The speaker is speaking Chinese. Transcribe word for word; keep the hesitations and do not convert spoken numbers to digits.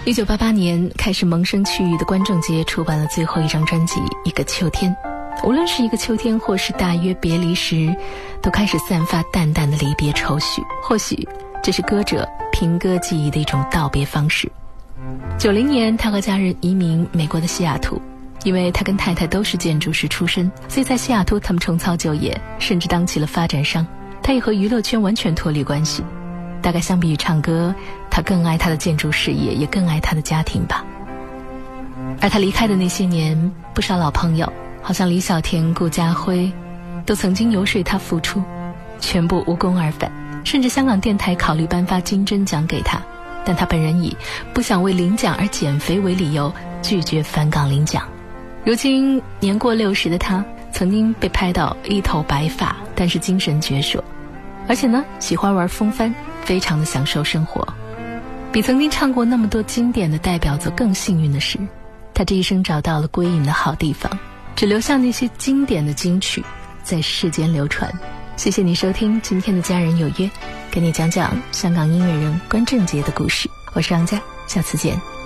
一九八八年开始萌生趣遇的关正杰出版了最后一张专辑《一个秋天》，无论是一个秋天或是大约别离时，都开始散发淡淡的离别愁绪，或许这是歌者凭歌记忆的一种道别方式。九零年他和家人移民美国的西雅图，因为他跟太太都是建筑师出身，所以在西雅图他们重操旧业，甚至当起了发展商。他也和娱乐圈完全脱离关系，大概相比于唱歌，他更爱他的建筑事业，也更爱他的家庭吧。而他离开的那些年，不少老朋友，好像李小田、顾嘉辉，都曾经游说他复出，全部无功而返，甚至香港电台考虑颁发金针奖给他，但他本人以不想为领奖而减肥为理由，拒绝返港领奖。如今年过六十的他，曾经被拍到一头白发，但是精神矍铄，而且呢，喜欢玩风帆，非常的享受生活。比曾经唱过那么多经典的代表作更幸运的是，他这一生找到了归隐的好地方，只留下那些经典的金曲在世间流传。谢谢你收听今天的家人有约，跟你讲讲香港音乐人关正杰的故事。我是杨佳，下次见。